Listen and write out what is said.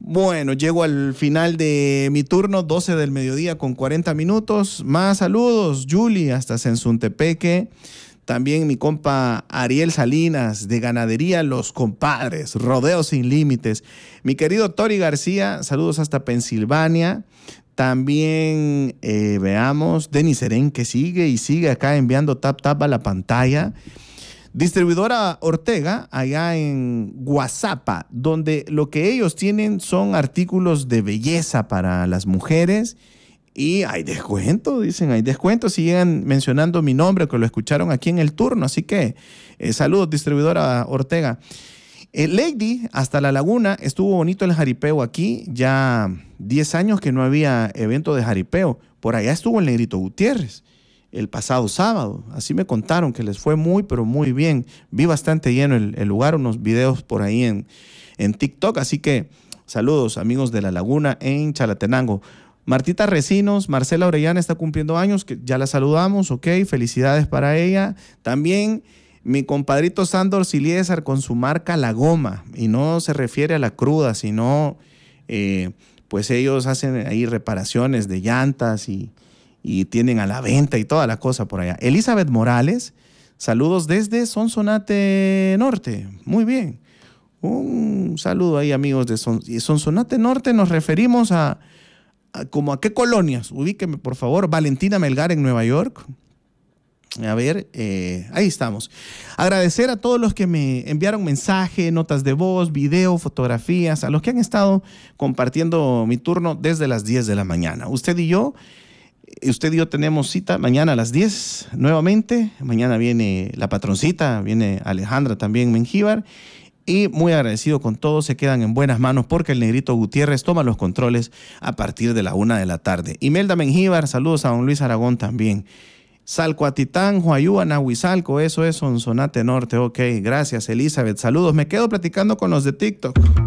Bueno, llego al final de mi turno, 12 del mediodía con 40 minutos. Más saludos, Julie, hasta Sensuntepeque. También mi compa Ariel Salinas, de Ganadería Los Compadres, Rodeo Sin Límites. Mi querido Tori García, saludos hasta Pensilvania. También, veamos, Denis Serén, que sigue y sigue acá enviando tap a la pantalla. Distribuidora Ortega, allá en Guazapa, donde lo que ellos tienen son artículos de belleza para las mujeres. Y hay descuento, dicen, hay descuento si llegan mencionando mi nombre, que lo escucharon aquí en el turno. Así que saludos, distribuidora Ortega. Lady, hasta La Laguna, estuvo bonito el jaripeo aquí. Ya 10 años que no había evento de jaripeo. Por allá estuvo el Negrito Gutiérrez el pasado sábado. Así me contaron que les fue muy, pero muy bien. Vi bastante lleno el lugar, unos videos por ahí en TikTok. Así que saludos, amigos de La Laguna en Chalatenango. Martita Recinos, Marcela Orellana está cumpliendo años, que ya la saludamos, ok, felicidades para ella. También mi compadrito Sandor Siliesar con su marca La Goma, y no se refiere a la cruda, sino pues ellos hacen ahí reparaciones de llantas y tienen a la venta y toda la cosa por allá. Elizabeth Morales, saludos desde Sonsonate Norte, muy bien. Un saludo ahí, amigos de Sonsonate Norte. Nos referimos a qué colonias. Ubíqueme, por favor. Valentina Melgar en Nueva York. A ver, ahí estamos. Agradecer a todos los que me enviaron mensaje, notas de voz, video, fotografías, a los que han estado compartiendo mi turno desde las 10 de la mañana. Usted y yo tenemos cita mañana a las 10 nuevamente. Mañana viene la patroncita, viene Alejandra también Mengíbar. Y muy agradecido con todos, se quedan en buenas manos porque el Negrito Gutiérrez toma los controles a partir de la 1 de la tarde. Imelda Mengíbar, saludos a don Luis Aragón también. Salcoatitán, Huayúa, Nahuizalco, eso es Sonsonate Norte, ok, gracias Elizabeth, saludos. Me quedo platicando con los de TikTok.